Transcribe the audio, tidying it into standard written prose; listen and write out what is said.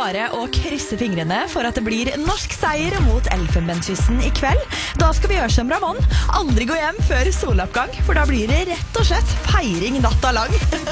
bare å krysse fingrene for at det blir norsk seier mot Elfenbenskysten i kveld. Da skal vi gjøre som Ramón, aldri gå hjem før soloppgang, for da blir det rett og slett feiring natta lang.